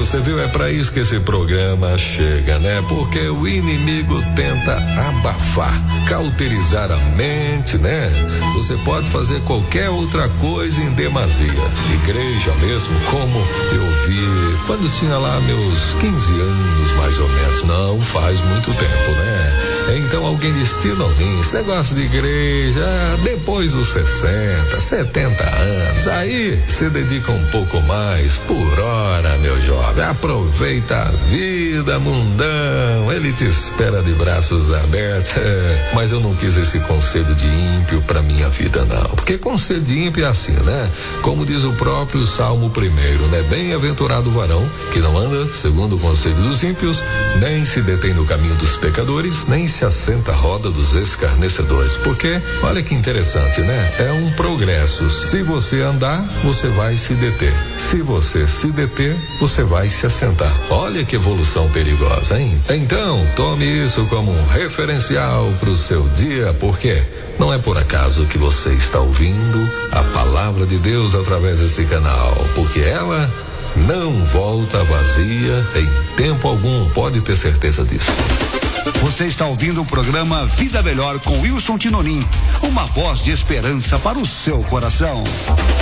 você viu, é para isso que esse programa chega, né? Porque o inimigo tenta abafar, cauterizar a mente, né? Você pode fazer qualquer outra coisa em demasia. Igreja mesmo, como eu vi quando tinha lá meus 15 anos, mais ou menos. Não faz muito tempo, né? Então alguém disse: Tinonim, esse negócio de igreja, depois dos 60, 70 anos, aí se dedica um pouco mais por hora, meu jovem. Aproveita a vida, mundão, ele te espera de braços abertos. Mas eu não quis esse conselho de ímpio pra minha vida, não. Porque conselho de ímpio é assim, né? Como diz o próprio Salmo 1, né? Bem-aventurado o varão que não anda segundo o conselho dos ímpios, nem se detém no caminho dos pecadores, nem se assenta à roda dos escarnecedores. Porque, olha que interessante, né? É um progresso. Se você andar, você vai se deter. Se você se deter, você vai se assentar. Olha que evolução perigosa, hein? Então, tome isso como um referencial pro seu dia, porque não é por acaso que você está ouvindo a palavra de Deus através desse canal, porque ela não volta vazia em tempo algum, pode ter certeza disso. Você está ouvindo o programa Vida Melhor com Wilson Tinonim, uma voz de esperança para o seu coração.